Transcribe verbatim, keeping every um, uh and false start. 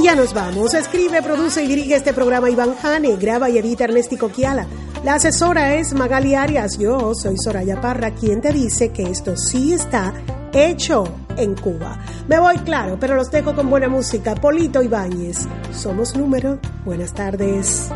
Y ya nos vamos. Escribe, produce y dirige este programa Iván Jane. Graba y edita Ernesto Kiala. La asesora es Magali Arias. Yo soy Soraya Parra, quien te dice que esto sí está hecho en Cuba. Me voy, claro, pero los dejo con buena música. Polito Ibáñez. Somos número. Buenas tardes.